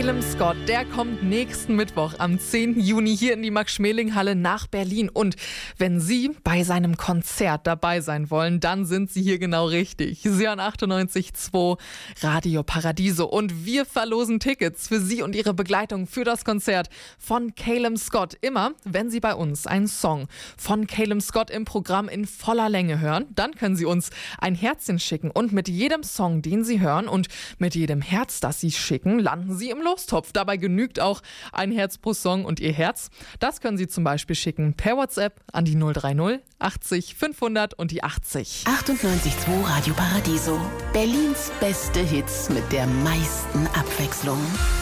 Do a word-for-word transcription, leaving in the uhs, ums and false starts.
Calum Scott, der kommt nächsten Mittwoch am zehnten Juni hier in die Max-Schmeling-Halle nach Berlin. Und wenn Sie bei seinem Konzert dabei sein wollen, dann sind Sie hier genau richtig. Sie hören achtundneunzig Komma zwei Radio Paradiso und wir verlosen Tickets für Sie und Ihre Begleitung für das Konzert von Calum Scott. Immer, wenn Sie bei uns einen Song von Calum Scott im Programm in voller Länge hören, dann können Sie uns ein Herzchen schicken und mit jedem Song, den Sie hören und mit jedem Herz, das Sie schicken, landen Sie im Lostopf. Dabei genügt auch ein Herz pro Song und Ihr Herz. Das können Sie zum Beispiel schicken per WhatsApp an die null drei null achtzig fünfhundert und die achtzig. achtundneunzig Komma zwei Radio Paradiso. Berlins beste Hits mit der meisten Abwechslung.